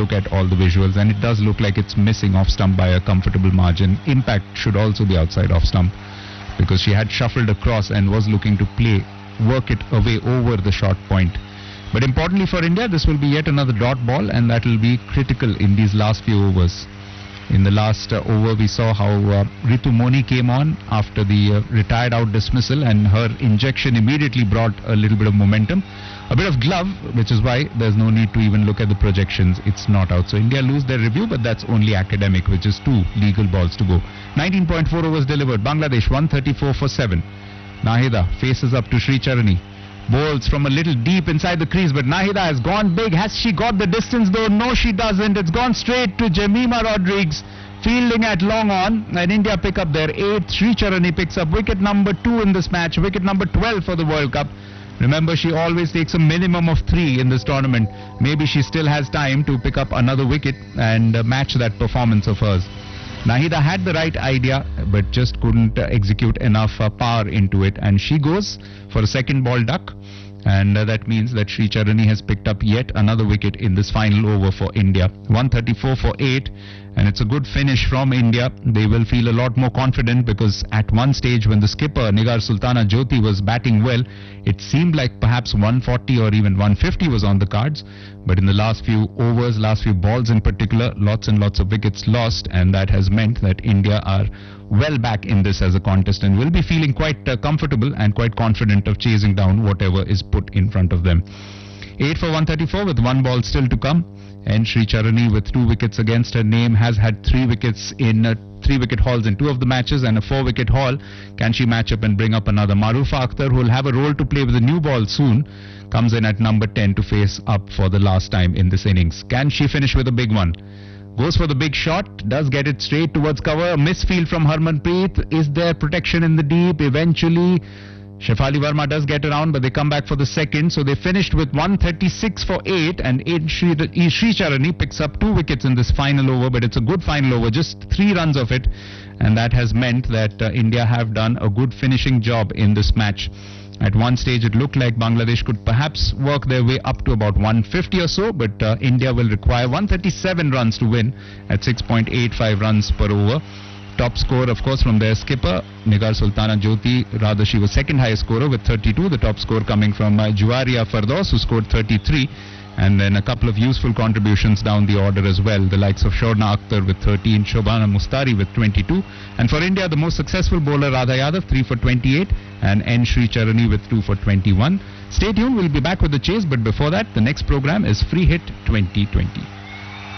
look at all the visuals, and it does look like it's missing off stump by a comfortable margin. Impact should also be outside off stump, because she had shuffled across and was looking to work it away over the short point. But importantly for India, this will be yet another dot ball, and that will be critical in these last few overs. In the last over, we saw how Ritu Moni came on after the retired out dismissal, and her injection immediately brought a little bit of momentum. A bit of glove, which is why there's no need to even look at the projections. It's not out. So India lose their review, but that's only academic, which is 2 legal balls to go. 19.4 overs delivered. Bangladesh 134 for 7. Nahida faces up to Sricharani. Bowls from a little deep inside the crease, but Nahida has gone big. Has she got the distance though? No, she doesn't. It's gone straight to Jemima Rodrigues, fielding at long on, and India pick up their 8th. Sricharani picks up wicket number 2 in this match, wicket number 12 for the World Cup. Remember, she always takes a minimum of 3 in this tournament. Maybe she still has time to pick up another wicket and match that performance of hers. Nahida had the right idea, but just couldn't execute enough power into it, and she goes for a second ball duck, and that means that Sricharani has picked up yet another wicket in this final over for India. 134 for 8, and it's a good finish from India. They will feel a lot more confident, because at one stage when the skipper Nigar Sultana Jyoti was batting well, it seemed like perhaps 140 or even 150 was on the cards. But in the last few overs, last few balls in particular, lots and lots of wickets lost, and that has meant that India are well back in this as a contest and will be feeling quite comfortable and quite confident of chasing down whatever is put in front of them. 8 for 134 with 1 ball still to come, and Sricharani, with 2 wickets against her name, has had 3 wickets in 3-wicket hauls in 2 of the matches and a 4-wicket haul. Can she match up and bring up another? Marufa Akhtar, who will have a role to play with a new ball soon, comes in at number 10 to face up for the last time in this innings. Can she finish with a big one? Goes for the big shot, does get it straight towards cover. A misfield from Harmanpreet. Is there protection in the deep? Eventually, Shefali Verma does get around, but they come back for the second. So they finished with 136 for 8, and Sricharani picks up 2 wickets in this final over, but it's a good final over, just 3 runs of it, and that has meant that India have done a good finishing job in this match. At one stage, it looked like Bangladesh could perhaps work their way up to about 150 or so, but India will require 137 runs to win at 6.85 runs per over. Top score, of course, from their skipper, Nigar Sultana Jyoti. Rather, she was second highest scorer with 32. The top score coming from Juwaria Fardos, who scored 33. And then a couple of useful contributions down the order as well. The likes of Shorna Akhtar with 13, Shobhana Mustari with 22. And for India, the most successful bowler, Radha Yadav, 3 for 28. And N. Sricharani with 2 for 21. Stay tuned, we'll be back with the chase. But before that, the next program is Free Hit 2020.